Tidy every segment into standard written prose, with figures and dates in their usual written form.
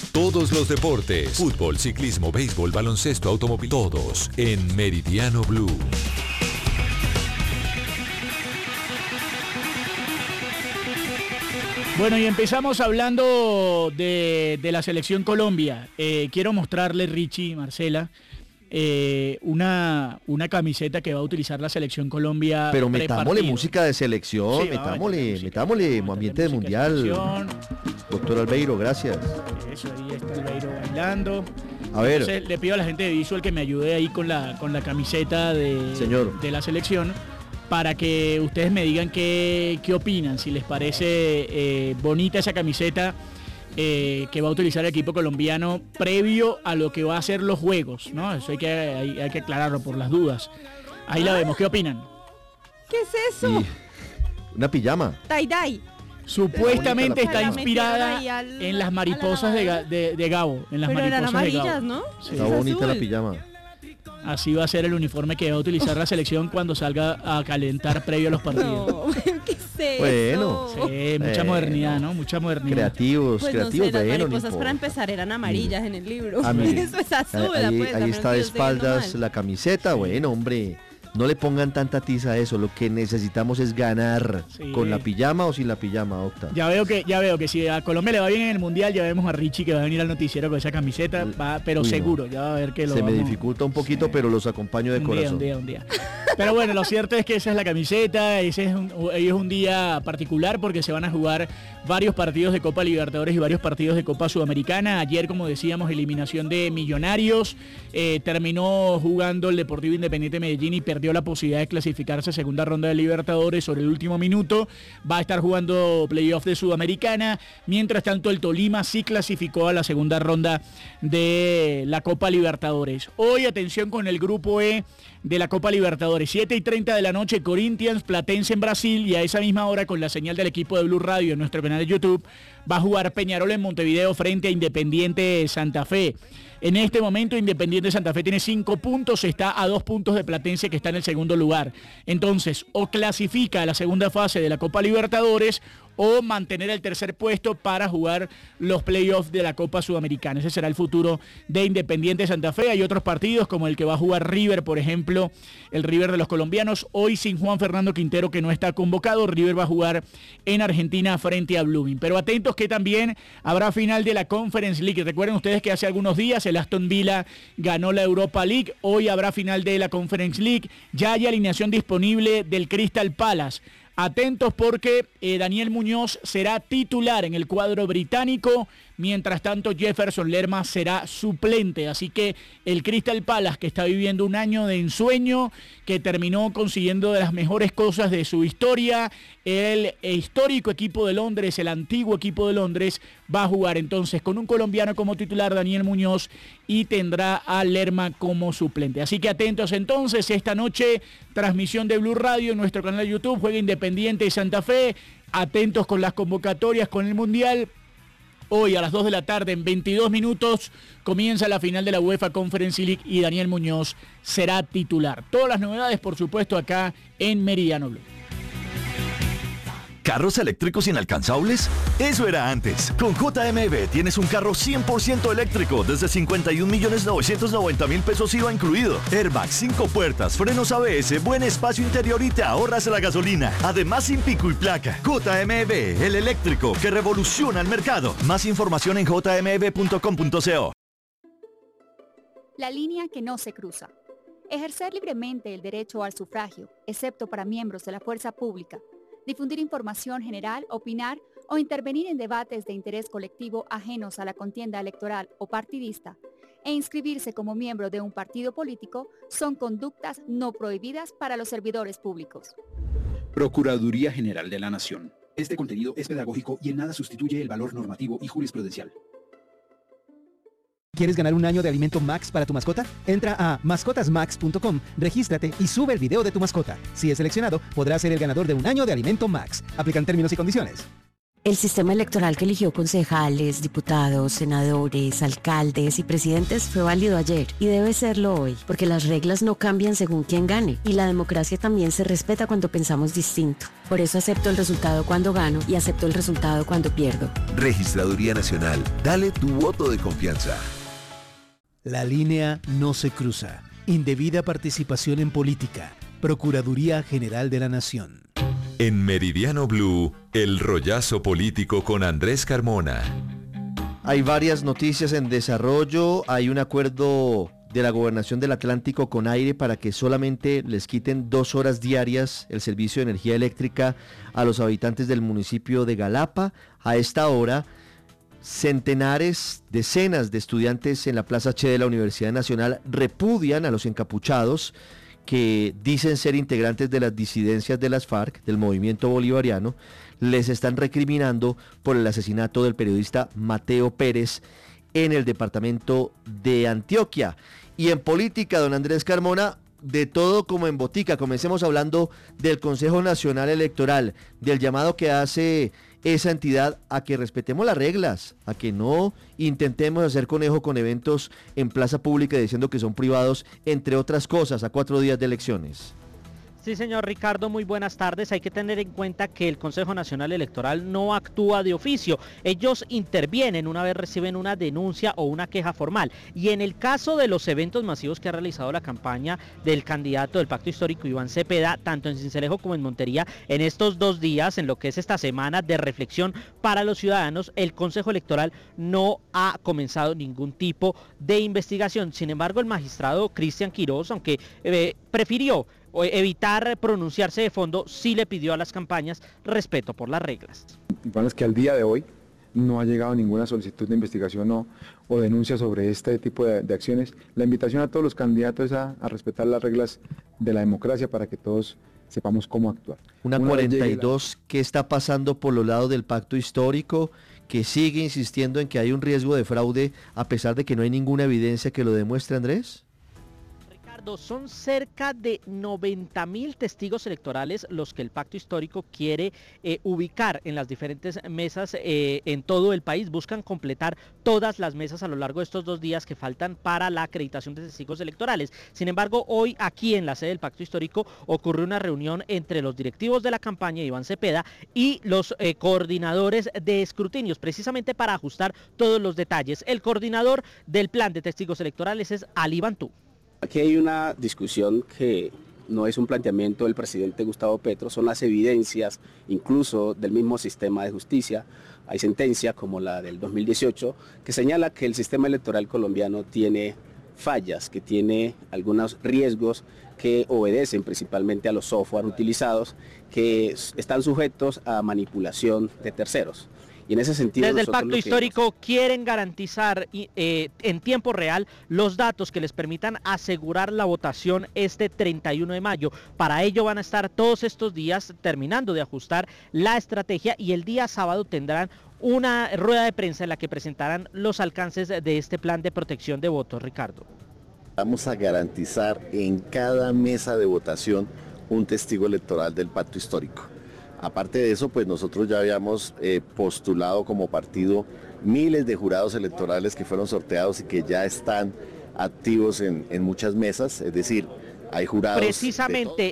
Todos los deportes, fútbol, ciclismo, béisbol, baloncesto, automóvil, todos en Meridiano Blue. Bueno, y empezamos hablando de la selección Colombia. Quiero mostrarle, Richie, Marcela, una camiseta que va a utilizar la selección Colombia. Pero metámosle música de selección, sí, metámosle ambiente de mundial. Doctor Albeiro, gracias. Eso, ahí está Albeiro bailando. A ver. Entonces, le pido a la gente de Visual que me ayude ahí con la camiseta de la selección, para que ustedes me digan qué opinan, si les parece bonita esa camiseta que va a utilizar el equipo colombiano previo a lo que va a ser los juegos, ¿no? Eso hay que aclararlo por las dudas. Ahí la vemos, ¿qué opinan? ¿Qué es eso? Una pijama. Tie-dye. Supuestamente está inspirada en las mariposas de Gabo. En las Pero eran mariposas amarillas, de Gabo, ¿no? Sí. Está bonita la pijama. Así va a ser el uniforme que va a utilizar la selección cuando salga a calentar previo a los partidos. No, ¿qué es eso? Bueno. Sí, mucha modernidad, ¿no? Mucha modernidad. Creativos, Pues creativos, no sé, las bueno, mariposas para empezar eran amarillas en el libro. Eso es azul. Ahí está de espaldas la camiseta, bueno, hombre. No le pongan tanta tiza a eso, lo que necesitamos es ganar, con la pijama o sin la pijama, Octa. Ya veo que si a Colombia le va bien en el Mundial, ya vemos a Richie que va a venir al noticiero con esa camiseta, pero seguro, ya va a ver que lo me dificulta un poquito, pero los acompaño de corazón. Un día. Pero bueno, lo cierto es que esa es la camiseta, hoy es un día particular porque se van a jugar varios partidos de Copa Libertadores y varios partidos de Copa Sudamericana. Ayer, como decíamos, eliminación de Millonarios, terminó jugando el Deportivo Independiente Medellín y perdió la posibilidad de clasificarse a segunda ronda de Libertadores sobre el último minuto. Va a estar jugando playoff de Sudamericana. Mientras tanto, el Tolima sí clasificó a la segunda ronda de la Copa Libertadores. Hoy, atención con el grupo E de la Copa Libertadores, 7:30 de la noche, Corinthians, Platense en Brasil, y a esa misma hora, con la señal del equipo de Blue Radio en nuestro canal de YouTube, va a jugar Peñarol en Montevideo frente a Independiente Santa Fe. En este momento, Independiente Santa Fe tiene 5 puntos, está a 2 puntos de Platense, que está en el segundo lugar. Entonces, o clasifica a la segunda fase de la Copa Libertadores, o mantener el tercer puesto para jugar los playoffs de la Copa Sudamericana. Ese será el futuro de Independiente Santa Fe. Hay otros partidos como el que va a jugar River, por ejemplo, el River de los colombianos, hoy sin Juan Fernando Quintero, que no está convocado. River va a jugar en Argentina frente a Blooming. Pero atentos que también habrá final de la Conference League. Recuerden ustedes que hace algunos días el Aston Villa ganó la Europa League. Hoy habrá final de la Conference League. Ya hay alineación disponible del Crystal Palace. Atentos porque Daniel Muñoz será titular en el cuadro británico, mientras tanto Jefferson Lerma será suplente. Así que el Crystal Palace, que está viviendo un año de ensueño, que terminó consiguiendo de las mejores cosas de su historia, el histórico equipo de Londres, el antiguo equipo de Londres, va a jugar entonces con un colombiano como titular, Daniel Muñoz, y tendrá a Lerma como suplente. Así que atentos entonces, esta noche, transmisión de Blue Radio en nuestro canal de YouTube, juega Independiente y Santa Fe. Atentos con las convocatorias, con el Mundial. Hoy a las 2 de la tarde, en 22 minutos, comienza la final de la UEFA Conference League y Daniel Muñoz será titular. Todas las novedades, por supuesto, acá en Meridiano Blue. ¿Carros eléctricos inalcanzables? Eso era antes. Con JMB tienes un carro 100% eléctrico desde 51.990.000 pesos IVA incluido. Airbag, 5 puertas, frenos ABS, buen espacio interior y te ahorras la gasolina. Además, sin pico y placa. JMB, el eléctrico que revoluciona el mercado. Más información en jmb.com.co. La línea que no se cruza. Ejercer libremente el derecho al sufragio, excepto para miembros de la fuerza pública. Difundir información general, opinar o intervenir en debates de interés colectivo ajenos a la contienda electoral o partidista, e inscribirse como miembro de un partido político son conductas no prohibidas para los servidores públicos. Procuraduría General de la Nación. Este contenido es pedagógico y en nada sustituye el valor normativo y jurisprudencial. ¿Quieres ganar un año de alimento Max para tu mascota? Entra a mascotasmax.com, regístrate y sube el video de tu mascota. Si es seleccionado, podrás ser el ganador de un año de alimento Max. Aplican términos y condiciones. El sistema electoral que eligió concejales, diputados, senadores, alcaldes y presidentes fue válido ayer y debe serlo hoy, porque las reglas no cambian según quién gane y la democracia también se respeta cuando pensamos distinto. Por eso acepto el resultado cuando gano y acepto el resultado cuando pierdo. Registraduría Nacional, dale tu voto de confianza. La línea no se cruza. Indebida participación en política. Procuraduría General de la Nación. En Meridiano Blue, el rollazo político con Andrés Carmona. Hay varias noticias en desarrollo. Hay un acuerdo de la Gobernación del Atlántico con Aire para que solamente les quiten 2 horas diarias el servicio de energía eléctrica a los habitantes del municipio de Galapa. A esta hora, centenares, decenas de estudiantes en la Plaza Che de la Universidad Nacional repudian a los encapuchados que dicen ser integrantes de las disidencias de las FARC, del movimiento bolivariano. Les están recriminando por el asesinato del periodista Mateo Pérez en el departamento de Antioquia. Y en política, don Andrés Carmona, de todo como en botica. Comencemos hablando del Consejo Nacional Electoral, del llamado que hace esa entidad a que respetemos las reglas, a que no intentemos hacer conejo con eventos en plaza pública diciendo que son privados, entre otras cosas, a 4 días de elecciones. Sí, señor Ricardo, muy buenas tardes. Hay que tener en cuenta que el Consejo Nacional Electoral no actúa de oficio. Ellos intervienen una vez reciben una denuncia o una queja formal. Y en el caso de los eventos masivos que ha realizado la campaña del candidato del Pacto Histórico, Iván Cepeda, tanto en Sincelejo como en Montería, en estos 2 días, en lo que es esta semana de reflexión para los ciudadanos, el Consejo Electoral no ha comenzado ningún tipo de investigación. Sin embargo, el magistrado Cristian Quiroz, aunque prefirió evitar pronunciarse de fondo, sí le pidió a las campañas respeto por las reglas. Igual es que al día de hoy no ha llegado ninguna solicitud de investigación o denuncia sobre este tipo de acciones. La invitación a todos los candidatos es a respetar las reglas de la democracia para que todos sepamos cómo actuar. Una 42 que está pasando por los lados del Pacto Histórico, que sigue insistiendo en que hay un riesgo de fraude a pesar de que no hay ninguna evidencia que lo demuestre, Andrés. Son cerca de 90.000 testigos electorales los que el Pacto Histórico quiere ubicar en las diferentes mesas en todo el país. Buscan completar todas las mesas a lo largo de estos 2 días que faltan para la acreditación de testigos electorales. Sin embargo, hoy aquí en la sede del Pacto Histórico ocurrió una reunión entre los directivos de la campaña, Iván Cepeda, y los coordinadores de escrutinios, precisamente para ajustar todos los detalles. El coordinador del plan de testigos electorales es Ali Bantú. Aquí hay una discusión que no es un planteamiento del presidente Gustavo Petro, son las evidencias incluso del mismo sistema de justicia. Hay sentencia como la del 2018 que señala que el sistema electoral colombiano tiene fallas, que tiene algunos riesgos que obedecen principalmente a los software utilizados que están sujetos a manipulación de terceros. Y en ese sentido, desde el Pacto Histórico quieren garantizar en tiempo real los datos que les permitan asegurar la votación este 31 de mayo. Para ello van a estar todos estos días terminando de ajustar la estrategia y el día sábado tendrán una rueda de prensa en la que presentarán los alcances de este plan de protección de votos, Ricardo. Vamos a garantizar en cada mesa de votación un testigo electoral del Pacto Histórico. Aparte de eso, pues nosotros ya habíamos postulado como partido miles de jurados electorales que fueron sorteados y que ya están activos en muchas mesas, es decir, hay jurados... Precisamente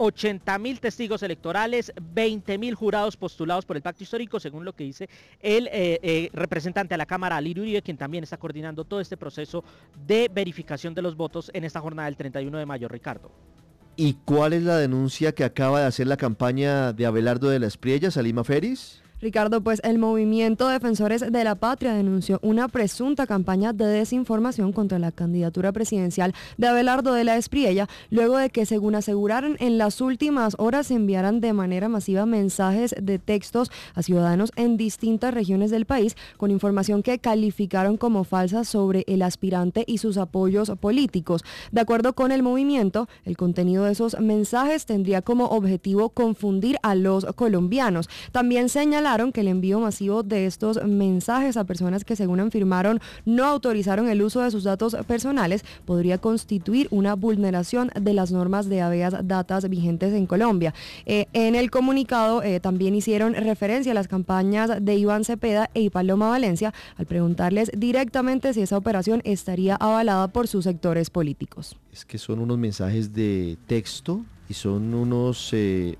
80.000 testigos electorales, 20.000 jurados postulados por el Pacto Histórico, según lo que dice el representante a la Cámara, Alirio Uribe, quien también está coordinando todo este proceso de verificación de los votos en esta jornada del 31 de mayo, Ricardo. ¿Y cuál es la denuncia que acaba de hacer la campaña de Abelardo de la Espriella, Salima Feris? Ricardo, pues el Movimiento Defensores de la Patria denunció una presunta campaña de desinformación contra la candidatura presidencial de Abelardo de la Espriella, luego de que, según aseguraron, en las últimas horas se enviaran de manera masiva mensajes de textos a ciudadanos en distintas regiones del país con información que calificaron como falsa sobre el aspirante y sus apoyos políticos. De acuerdo con el movimiento, el contenido de esos mensajes tendría como objetivo confundir a los colombianos. También señala señalaron que el envío masivo de estos mensajes a personas que según afirmaron no autorizaron el uso de sus datos personales podría constituir una vulneración de las normas de habeas data vigentes en Colombia. En el comunicado también hicieron referencia a las campañas de Iván Cepeda y Paloma Valencia al preguntarles directamente si esa operación estaría avalada por sus sectores políticos. Es que son unos mensajes de texto y son unos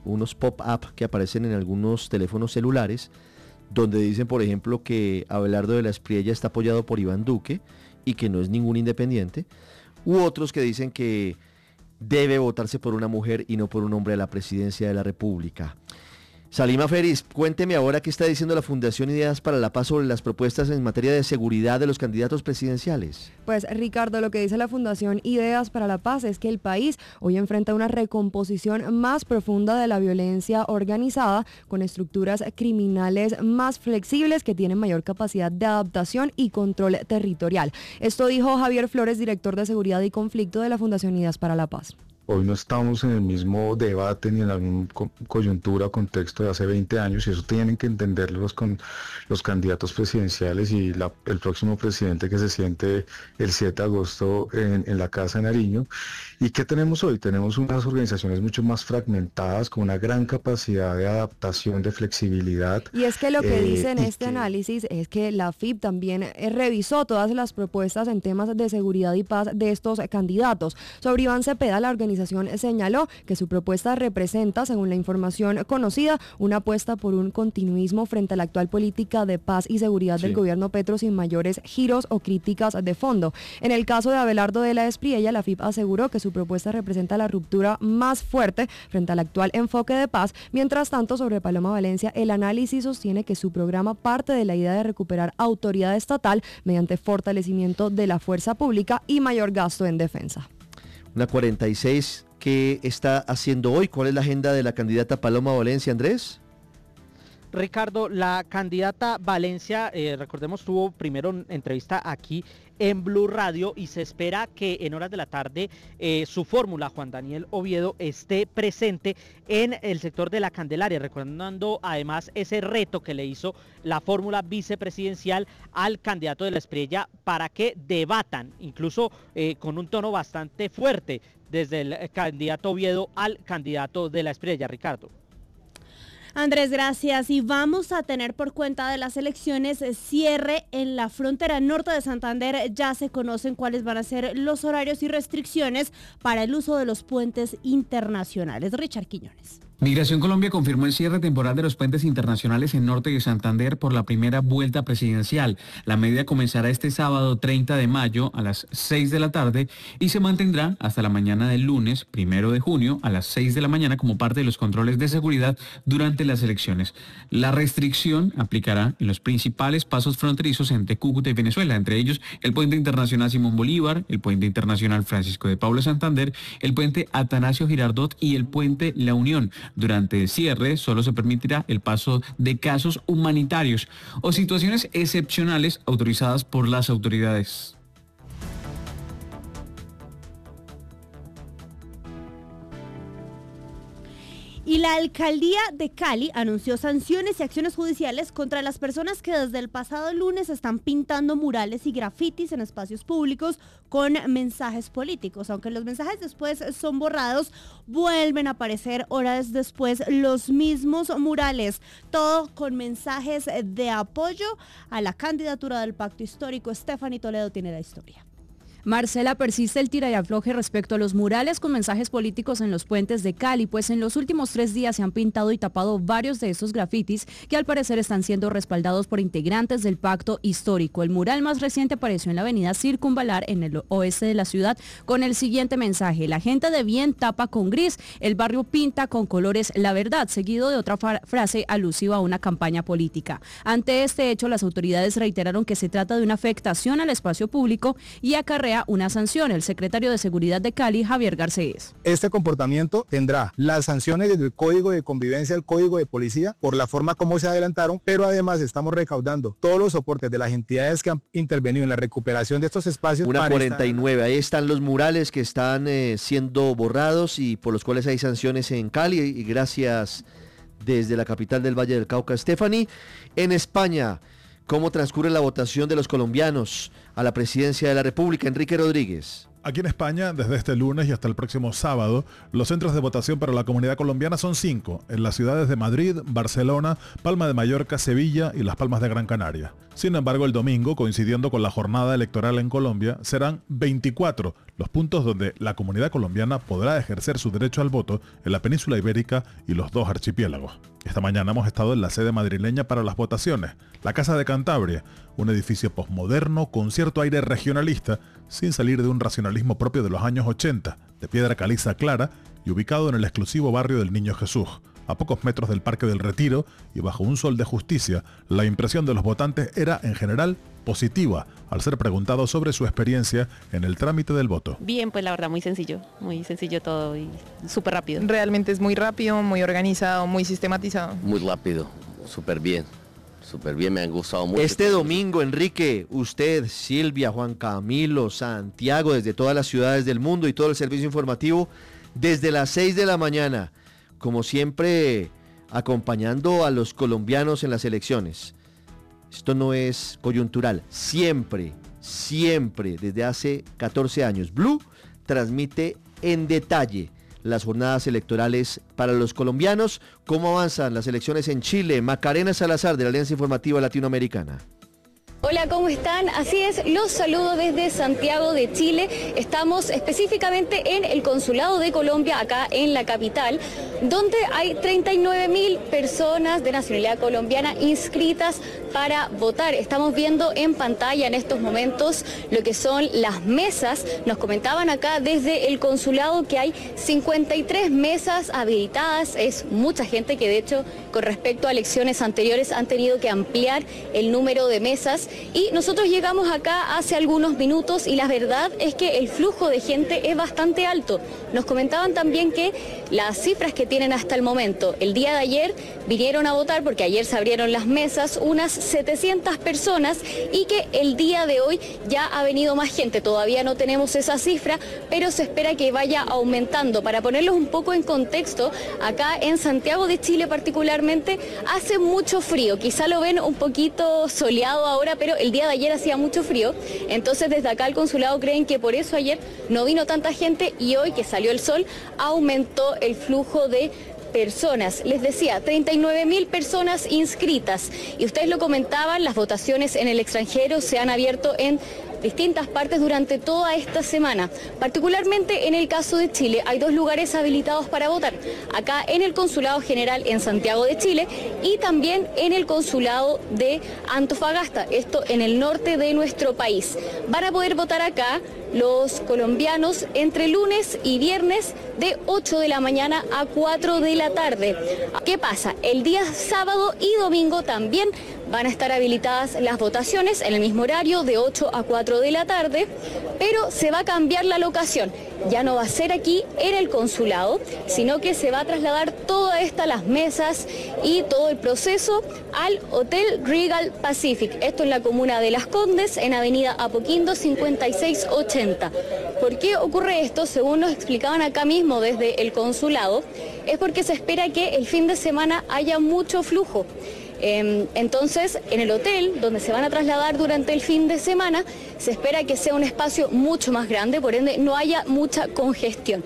pop-up que aparecen en algunos teléfonos celulares donde dicen, por ejemplo, que Abelardo de la Espriella está apoyado por Iván Duque y que no es ningún independiente, u otros que dicen que debe votarse por una mujer y no por un hombre a la presidencia de la República. Salima Feriz, cuénteme ahora qué está diciendo la Fundación Ideas para la Paz sobre las propuestas en materia de seguridad de los candidatos presidenciales. Pues Ricardo, lo que dice la Fundación Ideas para la Paz es que el país hoy enfrenta una recomposición más profunda de la violencia organizada, con estructuras criminales más flexibles que tienen mayor capacidad de adaptación y control territorial. Esto dijo Javier Flores, director de Seguridad y Conflicto de la Fundación Ideas para la Paz. Hoy no estamos en el mismo debate ni en la misma coyuntura o contexto de hace 20 años y eso tienen que entenderlo los candidatos presidenciales y el próximo presidente que se siente el 7 de agosto en la Casa de Nariño. ¿Y qué tenemos hoy? Tenemos unas organizaciones mucho más fragmentadas, con una gran capacidad de adaptación, de flexibilidad. Y es que lo que dice en este análisis es que la FIP también revisó todas las propuestas en temas de seguridad y paz de estos candidatos. Sobre Iván Cepeda, la organización señaló que su propuesta representa, según la información conocida, una apuesta por un continuismo frente a la actual política de paz y seguridad del gobierno Petro sin mayores giros o críticas de fondo. En el caso de Abelardo de la Espriella, la FIP aseguró que su propuesta representa la ruptura más fuerte frente al actual enfoque de paz. Mientras tanto, sobre Paloma Valencia, el análisis sostiene que su programa parte de la idea de recuperar autoridad estatal mediante fortalecimiento de la fuerza pública y mayor gasto en defensa. Una 46, ¿qué está haciendo hoy? ¿Cuál es la agenda de la candidata Paloma Valencia, Andrés? Ricardo, la candidata Valencia, recordemos, tuvo primero entrevista aquí en Blue Radio y se espera que en horas de la tarde su fórmula, Juan Daniel Oviedo, esté presente en el sector de la Candelaria, recordando además ese reto que le hizo la fórmula vicepresidencial al candidato de la Espriella para que debatan, incluso con un tono bastante fuerte, desde el candidato Oviedo al candidato de la Espriella. Ricardo. Andrés, gracias. Y vamos a tener por cuenta de las elecciones cierre en la frontera norte de Santander. Ya se conocen cuáles van a ser los horarios y restricciones para el uso de los puentes internacionales. Richard Quiñones. Migración Colombia confirmó el cierre temporal de los puentes internacionales en Norte de Santander por la primera vuelta presidencial. La medida comenzará este sábado 30 de mayo a las 6 de la tarde y se mantendrá hasta la mañana del lunes 1 de junio a las 6 de la mañana como parte de los controles de seguridad durante las elecciones. La restricción aplicará en los principales pasos fronterizos entre Cúcuta y Venezuela, entre ellos el puente internacional Simón Bolívar, el puente internacional Francisco de Paula Santander, el puente Atanasio Girardot y el puente La Unión. Durante el cierre solo se permitirá el paso de casos humanitarios o situaciones excepcionales autorizadas por las autoridades. Y la alcaldía de Cali anunció sanciones y acciones judiciales contra las personas que desde el pasado lunes están pintando murales y grafitis en espacios públicos con mensajes políticos. Aunque los mensajes después son borrados, vuelven a aparecer horas después los mismos murales, todo con mensajes de apoyo a la candidatura del Pacto Histórico. Stephanie Toledo tiene la historia. Marcela, persiste el tira y afloje respecto a los murales con mensajes políticos en los puentes de Cali, pues en los últimos 3 días se han pintado y tapado varios de estos grafitis que al parecer están siendo respaldados por integrantes del Pacto Histórico. El mural más reciente apareció en la avenida Circunvalar, en el oeste de la ciudad, con el siguiente mensaje: la gente de bien tapa con gris, el barrio pinta con colores la verdad, seguido de otra frase alusiva a una campaña política. Ante este hecho, las autoridades reiteraron que se trata de una afectación al espacio público y acarrea una sanción. El secretario de Seguridad de Cali, Javier Garcés. Este comportamiento tendrá las sanciones del Código de Convivencia, el Código de Policía, por la forma como se adelantaron, pero además estamos recaudando todos los soportes de las entidades que han intervenido en la recuperación de estos espacios. Una 49, ahí están los murales que están siendo borrados y por los cuales hay sanciones en Cali. Y gracias, desde la capital del Valle del Cauca. Stephanie, en España, ¿cómo transcurre la votación de los colombianos a la presidencia de la República? Enrique Rodríguez. Aquí en España, desde este lunes y hasta el próximo sábado, los centros de votación para la comunidad colombiana son 5, en las ciudades de Madrid, Barcelona, Palma de Mallorca, Sevilla y Las Palmas de Gran Canaria. Sin embargo, el domingo, coincidiendo con la jornada electoral en Colombia, serán 24 los puntos donde la comunidad colombiana podrá ejercer su derecho al voto en la península ibérica y los 2 archipiélagos. Esta mañana hemos estado en la sede madrileña para las votaciones, la Casa de Cantabria, un edificio posmoderno con cierto aire regionalista, sin salir de un racionalismo propio de los años 80, de piedra caliza clara y ubicado en el exclusivo barrio del Niño Jesús, a pocos metros del Parque del Retiro y bajo un sol de justicia. La impresión de los votantes era, en general, positiva, al ser preguntados sobre su experiencia en el trámite del voto. Bien, pues la verdad muy sencillo todo y súper rápido. Realmente es muy rápido, muy organizado, muy sistematizado. Muy rápido, súper bien, me han gustado mucho. Este domingo, Enrique, usted, Silvia, Juan Camilo, Santiago, desde todas las ciudades del mundo y todo el servicio informativo, desde las 6 de la mañana, como siempre, acompañando a los colombianos en las elecciones. Esto no es coyuntural, siempre, desde hace 14 años, Blue transmite en detalle las jornadas electorales para los colombianos. ¿Cómo avanzan las elecciones en Chile? Macarena Salazar, de la Alianza Informativa Latinoamericana. Hola, ¿cómo están? Así es, los saludo desde Santiago de Chile. Estamos específicamente en el Consulado de Colombia, acá en la capital, donde hay 39.000 personas de nacionalidad colombiana inscritas para votar. Estamos viendo en pantalla en estos momentos lo que son las mesas. Nos comentaban acá desde el consulado que hay 53 mesas habilitadas. Es mucha gente que, de hecho, con respecto a elecciones anteriores han tenido que ampliar el número de mesas. Y nosotros llegamos acá hace algunos minutos y la verdad es que el flujo de gente es bastante alto. Nos comentaban también que las cifras que tienen hasta el momento, el día de ayer vinieron a votar, porque ayer se abrieron las mesas, unas 700 personas, y que el día de hoy ya ha venido más gente. Todavía no tenemos esa cifra, pero se espera que vaya aumentando. Para ponerlos un poco en contexto, acá en Santiago de Chile particularmente hace mucho frío. Quizá lo ven un poquito soleado ahora, pero el día de ayer hacía mucho frío. Entonces desde acá el consulado creen que por eso ayer no vino tanta gente y hoy que salió el sol aumentó el flujo de personas. Les decía, 39.000 personas inscritas. Y ustedes lo comentaban, las votaciones en el extranjero se han abierto en distintas partes durante toda esta semana. Particularmente en el caso de Chile hay 2 lugares habilitados para votar. Acá en el Consulado General en Santiago de Chile y también en el Consulado de Antofagasta, esto en el norte de nuestro país. Van a poder votar acá los colombianos entre lunes y viernes de 8 de la mañana a 4 de la tarde. ¿Qué pasa? El día sábado y domingo también van a estar habilitadas las votaciones en el mismo horario de 8 a 4 de la tarde, pero se va a cambiar la locación. Ya no va a ser aquí en el consulado, sino que se va a trasladar toda esta, las mesas y todo el proceso al Hotel Regal Pacific. Esto en la comuna de Las Condes, en avenida Apoquindo 5680. ¿Por qué ocurre esto? Según nos explicaban acá mismo desde el consulado, es porque se espera que el fin de semana haya mucho flujo. Entonces, en el hotel donde se van a trasladar durante el fin de semana, se espera que sea un espacio mucho más grande, por ende no haya mucha congestión.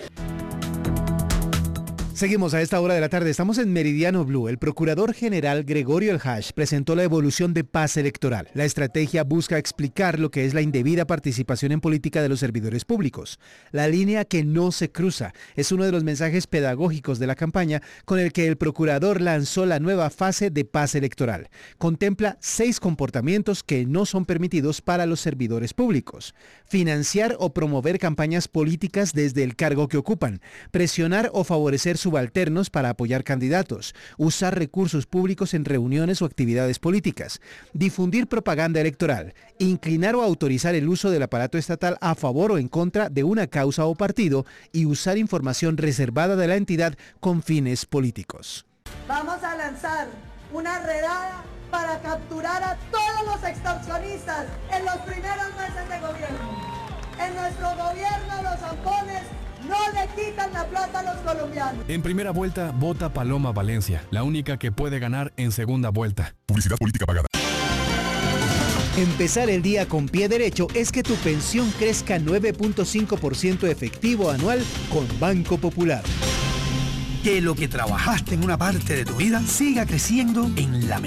Seguimos a esta hora de la tarde, estamos en Meridiano Blue. El procurador general Gregorio El Hash presentó la evolución de paz electoral. La estrategia busca explicar lo que es la indebida participación en política de los servidores públicos. La línea que no se cruza es uno de los mensajes pedagógicos de la campaña con el que el procurador lanzó la nueva fase de paz electoral. Contempla 6 comportamientos que no son permitidos para los servidores públicos. Financiar o promover campañas políticas desde el cargo que ocupan. Presionar o favorecer subalternos para apoyar candidatos, usar recursos públicos en reuniones o actividades políticas, difundir propaganda electoral, inclinar o autorizar el uso del aparato estatal a favor o en contra de una causa o partido y usar información reservada de la entidad con fines políticos. Vamos a lanzar una redada para capturar a todos los extorsionistas en los primeros meses de gobierno. En nuestro gobierno los zampones no le quitan la plata a los colombianos. En primera vuelta, vota Paloma Valencia, la única que puede ganar en segunda vuelta. Publicidad política pagada. Empezar el día con pie derecho es que tu pensión crezca 9.5% efectivo anual con Banco Popular. Que lo que trabajaste en una parte de tu vida siga creciendo en la